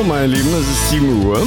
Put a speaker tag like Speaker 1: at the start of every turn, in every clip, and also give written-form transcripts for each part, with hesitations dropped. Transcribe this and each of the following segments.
Speaker 1: meine Lieben, es ist 7 Uhr.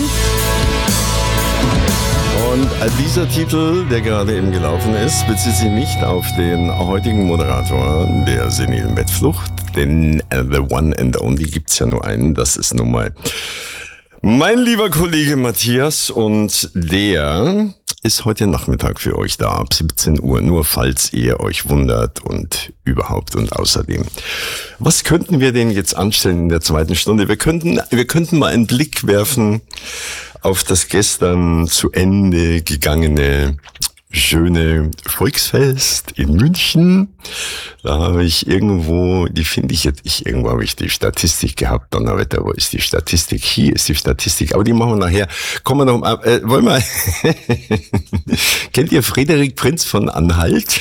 Speaker 1: Und dieser Titel, der gerade eben gelaufen ist, bezieht sich nicht auf den heutigen Moderator der senilen Bettflucht, denn the one and only gibt's ja nur einen, das ist nun mal mein lieber Kollege Matthias, und der ist heute Nachmittag für euch da ab 17 Uhr, nur falls ihr euch wundert und überhaupt und außerdem. Was könnten wir denn jetzt anstellen in der zweiten Stunde? Wir könnten mal einen Blick werfen auf das gestern zu Ende gegangene schöne Volksfest in München. Da habe ich irgendwo, irgendwo habe ich die Statistik gehabt. Donnerwetter, wo ist die Statistik? Hier ist die Statistik, aber die machen wir nachher. Kommen wir noch mal, wollen wir, kennt ihr Frederik Prinz von Anhalt?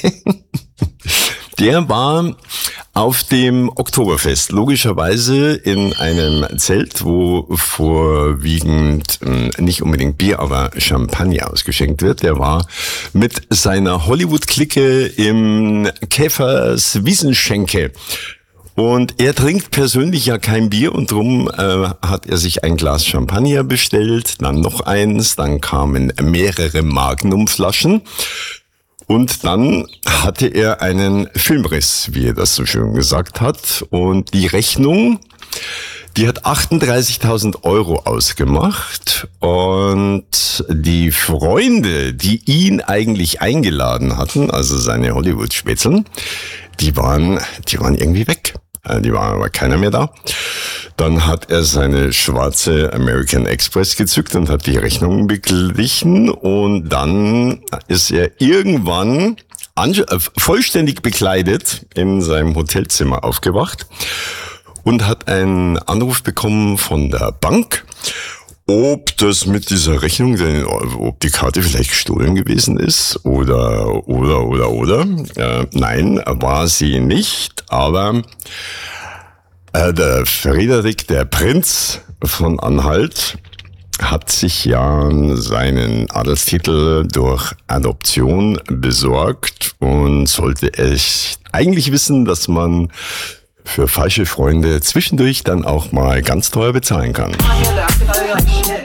Speaker 1: Der war auf dem Oktoberfest, logischerweise in einem Zelt, wo vorwiegend nicht unbedingt Bier, aber Champagner ausgeschenkt wird. Der war mit seiner Hollywood-Clique im Käfers Wiesenschenke. Und er trinkt persönlich ja kein Bier und drum hat er sich ein Glas Champagner bestellt, dann noch eins, dann kamen mehrere Magnumflaschen. Und dann hatte er einen Filmriss, wie er das so schön gesagt hat. Und die Rechnung, die hat 38.000 Euro ausgemacht. Und die Freunde, die ihn eigentlich eingeladen hatten, also seine Hollywood-Spätzeln, die waren irgendwie weg. Die war aber keiner mehr da. Dann hat er seine schwarze American Express gezückt und hat die Rechnung beglichen. Und dann ist er irgendwann vollständig bekleidet in seinem Hotelzimmer aufgewacht und hat einen Anruf bekommen von der Bank, ob das mit dieser Rechnung, ob die Karte vielleicht gestohlen gewesen ist oder. Nein, war sie nicht, aber der Frederik, der Prinz von Anhalt, hat sich ja seinen Adelstitel durch Adoption besorgt und sollte echt eigentlich wissen, dass man für falsche Freunde zwischendurch dann auch mal ganz teuer bezahlen kann.